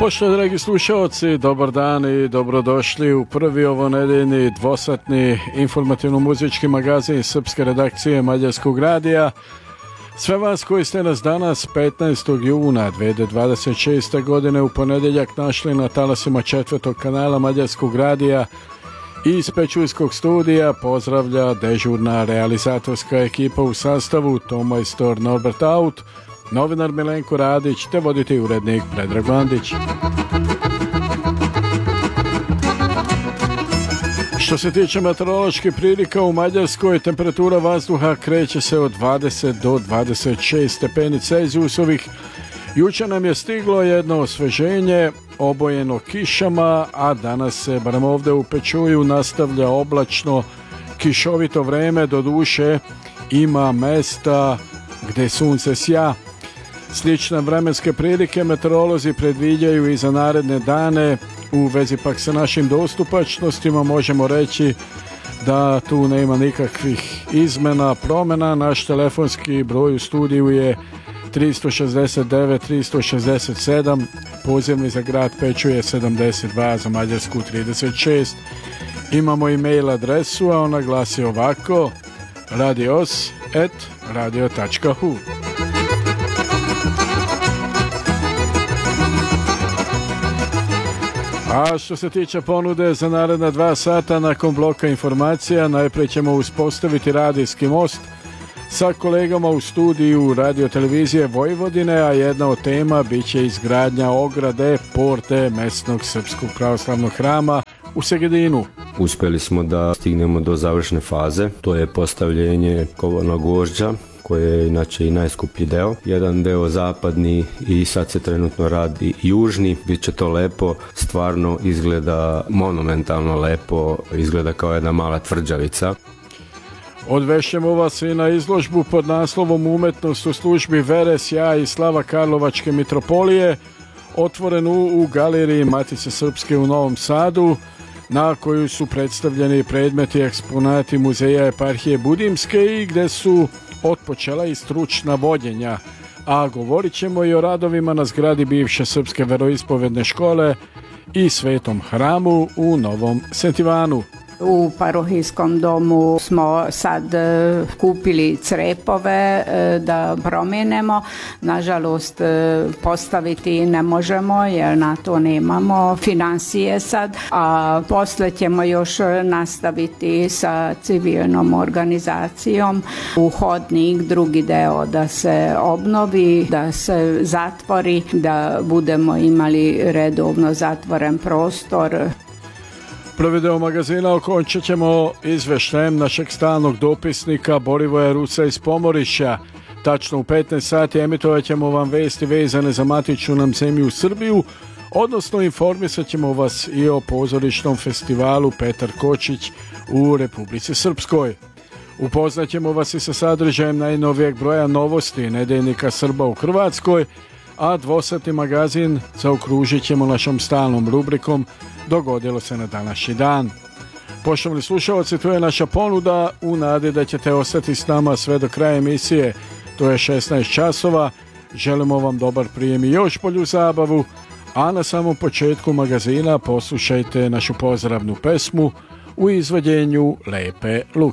Poštovani dragi slušalci, dobar dan i dobrodošli u prvi ovonedeljni dvosatni informativno-muzički magazin srpske redakcije Mađarskog radija. Sve vas koji ste nas danas 15. juna 2026. godine u ponedjeljak našli na talasima 4. kanala Mađarskog radija i iz Pečujskog studija pozdravlja dežurna realizatorska ekipa u sastavu tonmajstor Norbert Aut, novinar Milenko Radić te voditelj urednik Predrag Vandić. Što se tiče meteoroloških prilika u Mađarskoj, temperatura vazduha kreće se od 20 do 26 stepeni Celzijusovih. Jučer nam je stiglo jedno osveženje obojeno kišama, a danas se, barem ovdje u Pečuju, nastavlja oblačno kišovito vreme. Doduše ima mesta gdje sunce sja. Slične vremenske prilike meteorolozi predviđaju i za naredne dane. U vezi pak sa našim dostupačnostima možemo reći da tu nema nikakvih izmena, promjena. Naš telefonski broj u studiju je 369 367, pozivni za grad Pečuje 72, za Mađarsku 36. Imamo i mail adresu, a ona glasi ovako: radios@radio.hu. A što se tiče ponude za naredna 2 sata nakon bloka informacija, najprije ćemo uspostaviti radijski most sa kolegama u studiju Radio televizije Vojvodine, a jedna od tema bit će izgradnja ograde porte mesnog srpskog pravoslavnog hrama u Segedinu. Uspjeli smo da stignemo do završne faze, to je postavljenje kovanog gvožđa, koje je inače i najskuplji deo. Jedan deo zapadni i sad se trenutno radi južni. Biće to lepo, stvarno izgleda monumentalno lepo, izgleda kao jedna mala tvrđavica. Odvešćemo vas i na izložbu pod naslovom Umetnost u službi vere, sjaj i slava Karlovačke mitropolije, otvorenu u galeriji Matice Srpske u Novom Sadu, na koju su predstavljeni predmeti i eksponati muzeja eparhije Budimske i gdje su otpočela i stručna vodjenja, a govorit ćemo i o radovima na zgradi bivše srpske veroispovedne škole i Svetom hramu u Novom Sentivanu. U parohijskom domu smo sad kupili crepove da promijenemo. Nažalost postaviti ne možemo jer na to nemamo financije sad, a posle ćemo još nastaviti sa civilnom organizacijom u hodnik, drugi deo da se obnovi, da se zatvori, da budemo imali redovno zatvoren prostor. Prvi deo magazina okončat ćemo izveštajem našeg stalnog dopisnika Borivoja Rusa iz Pomorišća. Tačno u 15 sati emitovat ćemo vam vesti vezane za matičnu nam zemlju Srbiju, odnosno informisat ćemo vas i o pozorišnom festivalu Petar Kočić u Republici Srpskoj. Upoznat ćemo vas i sa sadržajem najnovijeg broja novosti nedeljnika Srba u Hrvatskoj, a dvosatni magazin zaokružit ćemo našom stalnom rubrikom Dogodilo se na današnji dan. Poštovani slušalci, tu je naša ponuda u nadi da ćete ostati s nama sve do kraja emisije. To je 16 časova. Želimo vam dobar prijem i još bolju zabavu, a na samom početku magazina poslušajte našu pozdravnu pesmu u izvođenju Lepe Luke.